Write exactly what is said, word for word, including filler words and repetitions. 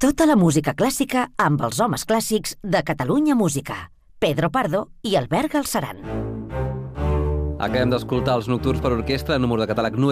Tota la música clàssica amb els homes clàssics de Catalunya Música. Pedro Pardo i Albert Galceran. Acabem d'escoltar els Nocturns per orquestra, número de catàleg